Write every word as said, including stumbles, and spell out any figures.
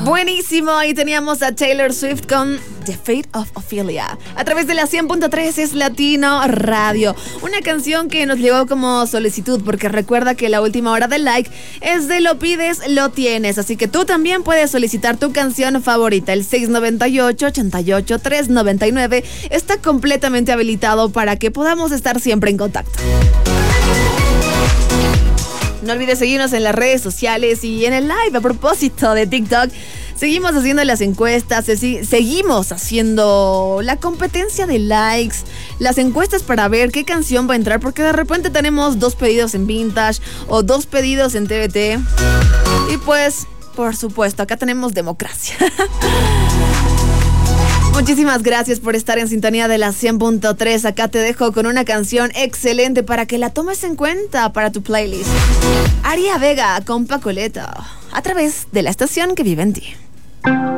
Buenísimo, ahí teníamos a Taylor Swift con The Fate of Ophelia. A través de la cien punto tres es Latino Radio. Una canción que nos llegó como solicitud, porque recuerda que la última hora del like es de lo pides, lo tienes. Así que tú también puedes solicitar tu canción favorita. El seis nueve ocho, ocho ocho, tres nueve nueve está completamente habilitado para que podamos estar siempre en contacto. No olvides seguirnos en las redes sociales y en el live. A propósito de TikTok, seguimos haciendo las encuestas, seguimos haciendo la competencia de likes, las encuestas para ver qué canción va a entrar, porque de repente tenemos dos pedidos en Vintage o dos pedidos en T V T. Y pues, por supuesto, acá tenemos democracia. Muchísimas gracias por estar en sintonía de la cien punto tres. Acá te dejo con una canción excelente para que la tomes en cuenta para tu playlist. Aria Vega con Pacoleto, a través de la estación que vive en ti.